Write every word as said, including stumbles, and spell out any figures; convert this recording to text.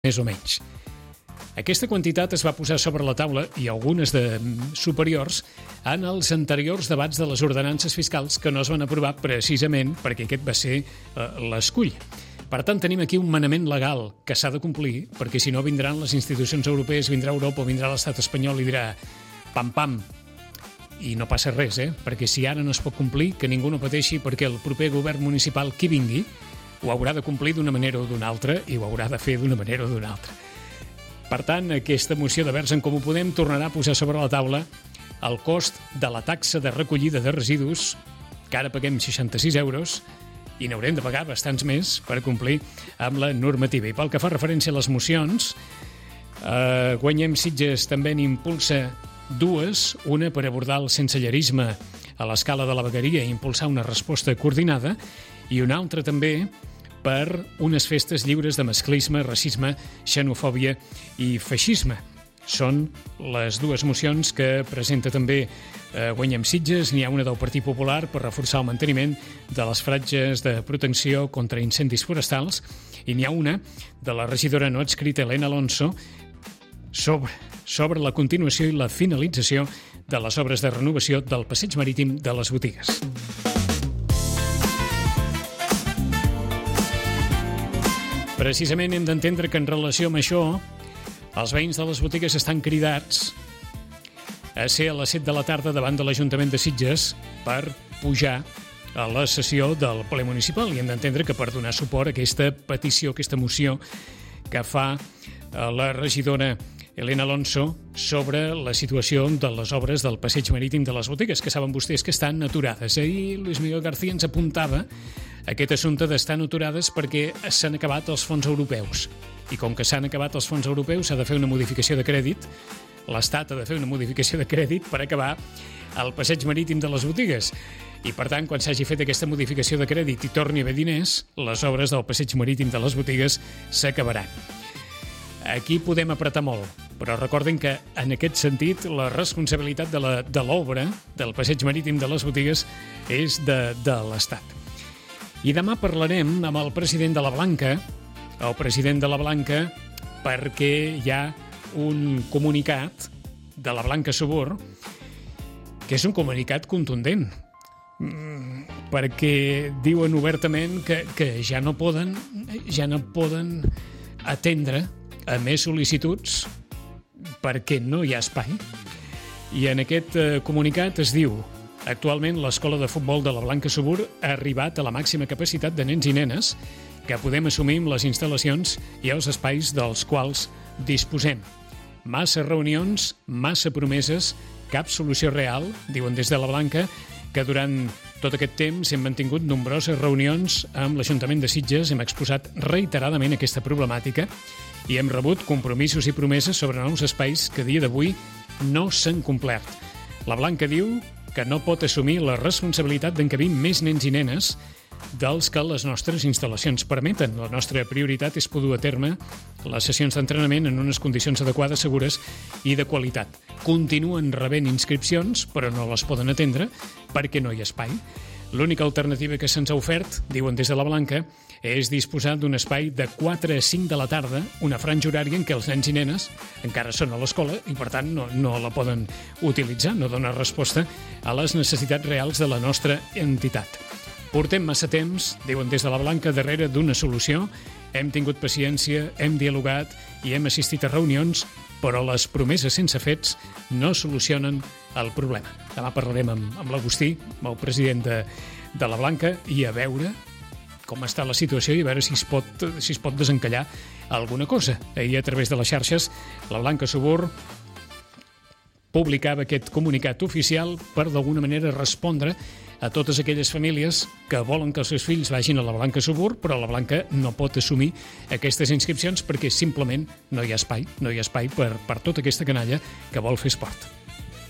més o menys. Aquesta quantitat es va posar sobre la taula, i algunes de superiors, en els anteriors debats de les ordenances fiscals que no es van aprovar precisament perquè aquest va ser eh, l'escull. Per tant, tenim aquí un manament legal que s'ha de complir, perquè si no vindran les institucions europees, vindrà Europa o vindrà l'estat espanyol i dirà pam, pam, i no passa res, eh? Perquè si ara no es pot complir, que ningú no pateixi, perquè el proper govern municipal qui vingui ho haurà de complir d'una manera o d'una altra i ho haurà de fer d'una manera o d'una altra. Per tant, aquesta moció de Verds en Comú Podem tornarà a posar sobre la taula el cost de la taxa de recollida de residus, que ara paguem seixanta-sis euros, i n'haurem de pagar bastants més per complir amb la normativa. I pel que fa referència a les mocions, eh, Guanyem Sitges també n'impulsa dues, una per abordar el sensellerisme a l'escala de la vegueria i impulsar una resposta coordinada, i una altra també per unes festes lliures de masclisme, racisme, xenofòbia i feixisme. Són les dues mocions que presenta també eh, Guanyem Sitges. N'hi ha una del Partit Popular per reforçar el manteniment de les franges de protecció contra incendis forestals, i n'hi ha una de la regidora no adscrita Elena Alonso sobre, sobre la continuació i la finalització de les obres de renovació del passeig marítim de les botigues. Precisament hem d'entendre que en relació amb això els veïns de les botigues estan cridats a ser a les set de la tarda davant de l'Ajuntament de Sitges per pujar a la sessió del ple municipal, i hem d'entendre que per donar suport a aquesta petició, aquesta moció que fa la regidora Elena Alonso sobre la situació de les obres del passeig marítim de les botigues, que saben vostès que estan aturades. Ahir Luis Miguel García ens apuntava aquest assumpte d'estar aturades perquè s'han acabat els fons europeus. I com que s'han acabat els fons europeus, s'ha de fer una modificació de crèdit. L'Estat ha de fer una modificació de crèdit per acabar el passeig marítim de les botigues. I, per tant, quan s'hagi fet aquesta modificació de crèdit i torni a haver diners, les obres del passeig marítim de les botigues s'acabaran. Aquí podem apretar molt, però recordin que, en aquest sentit, la responsabilitat de la, de l'obra del passeig marítim de les botigues és de, de l'Estat. I demà parlarem amb el president de la Blanca, el president de la Blanca, perquè hi ha un comunicat de la Blanca Subur que és un comunicat contundent, perquè diuen obertament que, que ja no poden ja no poden atendre a més sol·licituds perquè no hi ha espai. I en aquest comunicat es diu: actualment l'escola de futbol de la Blanca Subur ha arribat a la màxima capacitat de nens i nenes que podem assumir amb les instal·lacions i els espais dels quals disposem. Massa reunions, massa promeses, cap solució real, diuen des de la Blanca, que durant tot aquest temps hem mantingut nombroses reunions amb l'Ajuntament de Sitges, hem exposat reiteradament aquesta problemàtica i hem rebut compromisos i promeses sobre nous espais que a dia d'avui no s'han complert. La Blanca diu que no pot assumir la responsabilitat d'encabir més nens i nenes dels que les nostres instal·lacions permeten. La nostra prioritat és poder dur a terme les sessions d'entrenament en unes condicions adequades, segures i de qualitat. Continuen rebent inscripcions, però no les poden atendre perquè no hi ha espai. L'única alternativa que se'ns ha ofert, diuen des de la Blanca, és disposar d'un espai de quatre a cinc de la tarda, una franja horària en què els nens i nenes encara són a l'escola i, per tant, no, no la poden utilitzar, no dona resposta a les necessitats reals de la nostra entitat. Portem massa temps, diuen des de la Blanca, darrere d'una solució. Hem tingut paciència, hem dialogat i hem assistit a reunions, però les promeses sense fets no solucionen el problema. Demà parlarem amb, amb l'Agustí, amb el president de, de la Blanca, i a veure com està la situació i a veure si es pot, si es pot desencallar alguna cosa. Ahir, a través de les xarxes, la Blanca Subur publicava aquest comunicat oficial per, d'alguna manera, respondre a totes aquelles famílies que volen que els seus fills vagin a la Blanca Subur, però la Blanca no pot assumir aquestes inscripcions perquè simplement no hi ha espai, no hi ha espai per, per tota aquesta canalla que vol fer esport.